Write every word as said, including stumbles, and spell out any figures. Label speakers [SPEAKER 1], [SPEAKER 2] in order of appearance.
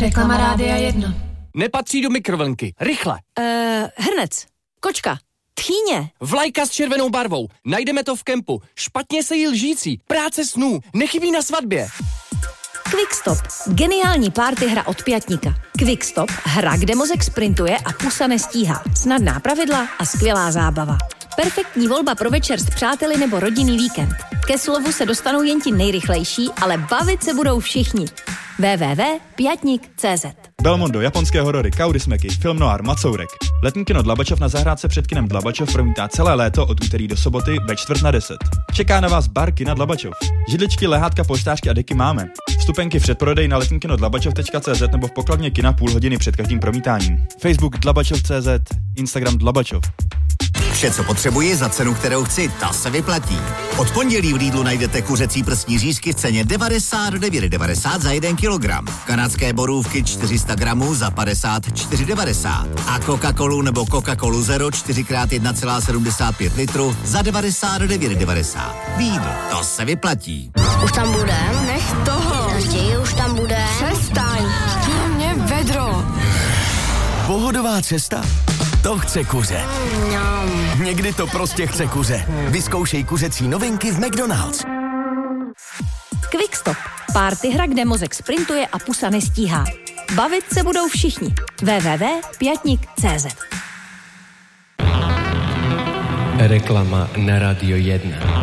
[SPEAKER 1] Reklama Rádia jedna.
[SPEAKER 2] Nepatří do mikrovlnky. Rychle.
[SPEAKER 3] Uh, hrnec. Kočka. Tchýně.
[SPEAKER 2] Vlajka s červenou barvou. Najdeme to v kempu. Špatně se jí lžící. Práce snů. Nechybí na svatbě.
[SPEAKER 3] Quickstop. Geniální party hra od Pětníka. Quickstop. Hra, kde mozek sprintuje a pusa nestíhá. Snadná pravidla a skvělá zábava. Perfektní volba pro večer s přáteli nebo rodinný víkend. Ke slovu se dostanou jen ti nejrychlejší, ale bavit se budou všichni. w w w tečka pětník tečka cé zet.
[SPEAKER 4] Belmondo, japonské horory, Kaurismäki, film noir, Macourek. Letní kino Dlabačov na zahrádce před kinem Dlabačov promítá celé léto od úterý do soboty ve čtvrt na deset. Čeká na vás bar kina Dlabačov. Židličky, lehátka, polštářky a deky máme. Vstupenky v předprodej na letní kino dlabačov tečka cé zet nebo v pokladně kina půl hodiny před každým promítáním. Facebook dlabačov tečka cé zet, Instagram Dlabačov.
[SPEAKER 5] Vše, co potřebuji za cenu, kterou chci, ta se vyplatí. Od pondělí v Lidlu najdete kuřecí prsní řízky v ceně devadesát devět devadesát za jeden kilogram. Kanadské borůvky čtyři sta gramů za padesát čtyři devadesát. A Coca-Colu nebo Coca-Colu Zero čtyři krát jedna celá sedmdesát pět litru za devadesát devět devadesát. Lidl, to se vyplatí.
[SPEAKER 6] Už tam budem? Nech toho. Raději už tam bude.
[SPEAKER 1] Přestaň. Na mě vedro.
[SPEAKER 7] Pohodová cesta? To chce kuře. Někdy to prostě chce kuře. Vyzkoušej kuřecí novinky v McDonald's.
[SPEAKER 3] Quickstop. Party hra, kde mozek sprintuje a pusa nestíhá. Bavit se budou všichni. w w w tečka pětník tečka cé zet.
[SPEAKER 8] Reklama na Radio jedna.